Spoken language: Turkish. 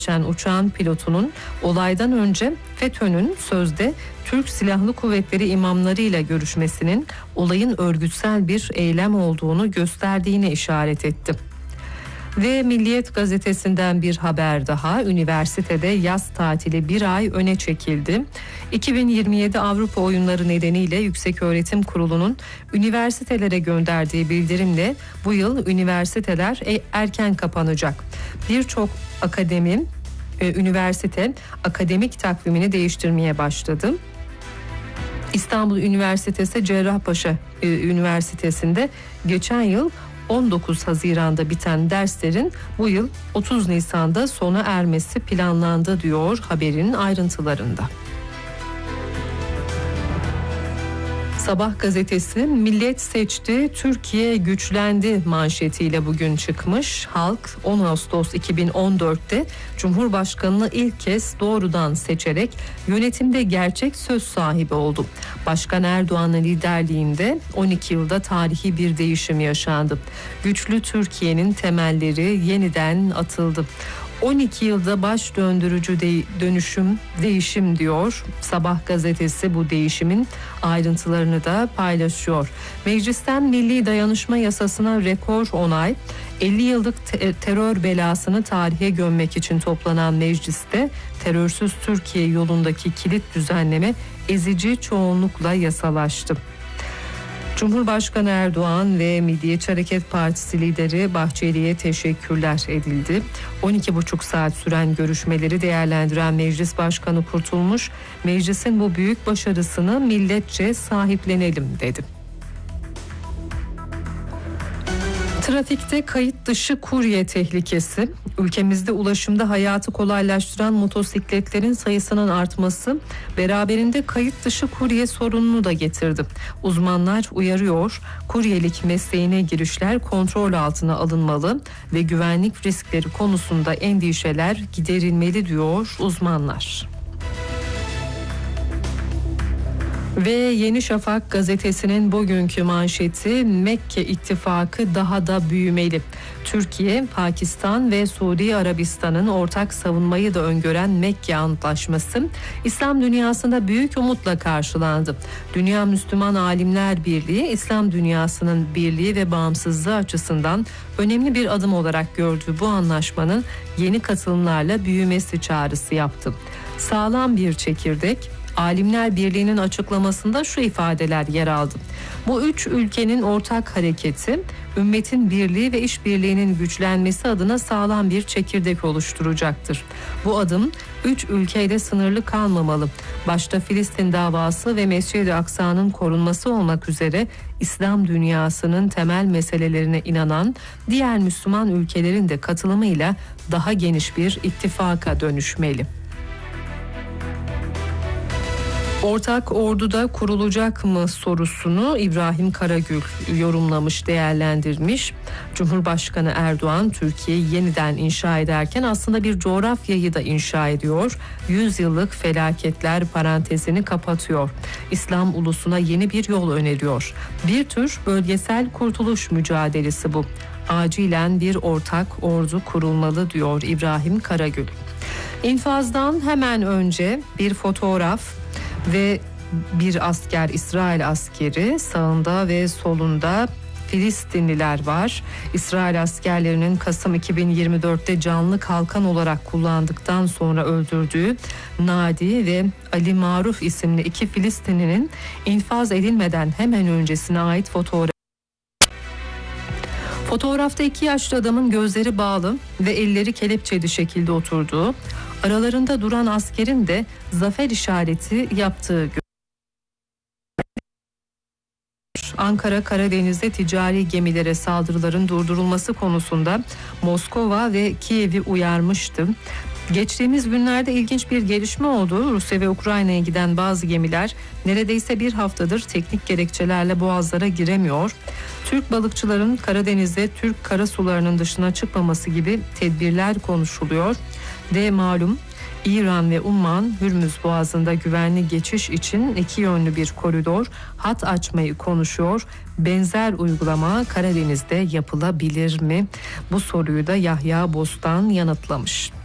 uçağın pilotunun olaydan önce FETÖ'nün sözde Türk Silahlı Kuvvetleri imamlarıyla görüşmesinin olayın örgütsel bir eylem olduğunu gösterdiğine işaret etti. Ve Milliyet gazetesinden bir haber daha. Üniversitede yaz tatili bir ay öne çekildi. 2027 Avrupa Oyunları nedeniyle Yükseköğretim Kurulu'nun üniversitelere gönderdiği bildirimle bu yıl üniversiteler erken kapanacak. Birçok üniversite akademik takvimini değiştirmeye başladı. İstanbul Üniversitesi Cerrahpaşa Üniversitesi'nde geçen yıl 19 Haziran'da biten derslerin bu yıl 30 Nisan'da sona ermesi planlandı diyor haberin ayrıntılarında. Sabah gazetesi Millet seçti, Türkiye güçlendi manşetiyle bugün çıkmış. Halk 10 Ağustos 2014'te Cumhurbaşkanı'nı ilk kez doğrudan seçerek yönetimde gerçek söz sahibi oldu. Başkan Erdoğan'ın liderliğinde 12 yılda tarihi bir değişim yaşandı. Güçlü Türkiye'nin temelleri yeniden atıldı. 12 yılda baş döndürücü değişim diyor. Sabah gazetesi bu değişimin ayrıntılarını da paylaşıyor. Meclisten Milli Dayanışma Yasasına rekor onay, 50 yıllık terör belasını tarihe gömmek için toplanan mecliste terörsüz Türkiye yolundaki kilit düzenleme ezici çoğunlukla yasalaştı. Cumhurbaşkanı Erdoğan ve Milliyetçi Hareket Partisi lideri Bahçeli'ye teşekkürler edildi. 12,5 saat süren görüşmeleri değerlendiren Meclis Başkanı Kurtulmuş, meclisin bu büyük başarısını milletçe sahiplenelim dedi. Trafikte kayıt dışı kurye tehlikesi, ülkemizde ulaşımda hayatı kolaylaştıran motosikletlerin sayısının artması beraberinde kayıt dışı kurye sorununu da getirdi. Uzmanlar uyarıyor, kuryelik mesleğine girişler kontrol altına alınmalı ve güvenlik riskleri konusunda endişeler giderilmeli diyor uzmanlar. Ve Yeni Şafak gazetesinin bugünkü manşeti Mekke ittifakı daha da büyümeli. Türkiye, Pakistan ve Suudi Arabistan'ın ortak savunmayı da öngören Mekke Antlaşması İslam dünyasında büyük umutla karşılandı. Dünya Müslüman Alimler Birliği, İslam dünyasının birliği ve bağımsızlığı açısından önemli bir adım olarak gördüğü bu anlaşmanın yeni katılımlarla büyümesi çağrısı yaptı. Sağlam bir çekirdek. Alimler Birliği'nin açıklamasında şu ifadeler yer aldı. Bu üç ülkenin ortak hareketi, ümmetin birliği ve işbirliğinin güçlenmesi adına sağlam bir çekirdek oluşturacaktır. Bu adım üç ülkeyle sınırlı kalmamalı. Başta Filistin davası ve Mescid-i Aksa'nın korunması olmak üzere İslam dünyasının temel meselelerine inanan diğer Müslüman ülkelerin de katılımıyla daha geniş bir ittifaka dönüşmeli. Ortak orduda kurulacak mı sorusunu İbrahim Karagül yorumlamış, değerlendirmiş. Cumhurbaşkanı Erdoğan Türkiye'yi yeniden inşa ederken aslında bir coğrafyayı da inşa ediyor. 100 yıllık felaketler parantezini kapatıyor. İslam ulusuna yeni bir yol öneriyor. Bir tür bölgesel kurtuluş mücadelesi bu. Acilen bir ortak ordu kurulmalı diyor İbrahim Karagül. İnfazdan hemen önce bir fotoğraf ve bir asker, İsrail askeri, sağında ve solunda Filistinliler var. İsrail askerlerinin Kasım 2024'te canlı kalkan olarak kullandıktan sonra öldürdüğü Nadi ve Ali Maruf isimli iki Filistinlinin infaz edilmeden hemen öncesine ait fotoğraf. Fotoğrafta 2 yaşlı adamın gözleri bağlı ve elleri kelepçeli şekilde oturduğu, aralarında duran askerin de zafer işareti yaptığı Ankara Karadeniz'de ticari gemilere saldırıların durdurulması konusunda Moskova ve Kiev'i uyarmıştı. Geçtiğimiz günlerde ilginç bir gelişme oldu. Rusya ve Ukrayna'ya giden bazı gemiler neredeyse bir haftadır teknik gerekçelerle boğazlara giremiyor. Türk balıkçıların Karadeniz'de Türk karasularının dışına çıkmaması gibi tedbirler konuşuluyor. Ve malum İran ve Umman Hürmüz Boğazı'nda güvenli geçiş için 2 yönlü bir koridor hat açmayı konuşuyor. Benzer uygulama Karadeniz'de yapılabilir mi? Bu soruyu da Yahya Bostan yanıtlamış.